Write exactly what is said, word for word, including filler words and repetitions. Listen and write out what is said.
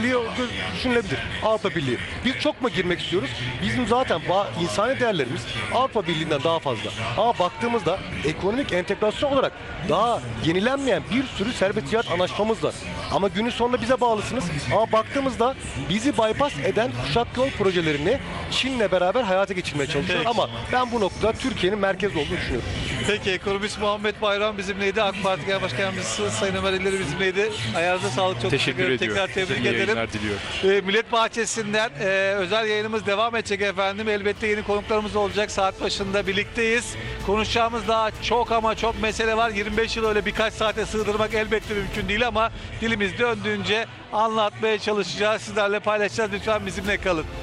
Birliği düşünülebilir. Avrupa Birliği. Biz çok mu girmek istiyoruz? Bizim zaten insani değerlerimiz Avrupa Birliği'nden daha fazla. Ama baktığımızda ekonomik entegrasyon olarak daha yenilenmeyen bir sürü serbest ticaret anlaşmamız var. Ama günün sonunda bize bağlısınız. Ama baktığımızda bizi bypass eden kuşak yol projelerini Çin'le beraber hayata geçirmeye çalışıyoruz. Peki. Ama ben bu noktada Türkiye'nin merkezi olduğunu düşünüyorum. Peki ekonomist Muhammed Bayram bizimleydi. AK Parti Genel Başkan Yardımcısı Sayın Ömer İlleri bizimleydi. Ayağınıza sağlık. Çok Teşekkür ederim. ediyorum. Tekrar tebrik İyi ederim. yayınlar diliyorum. Ee, Millet Bahçesi'nden e, özel yayınımız devam edecek efendim. Elbette yeni konuklarımız olacak. Saat başında birlikteyiz. Konuşacağımız daha çok ama çok mesele var. yirmi beş yıl öyle birkaç saate sığdırmak elbette mümkün değil ama dilimiz döndüğünce anlatmaya çalışacağız. Sizlerle paylaşacağız. Lütfen bizimle kalın.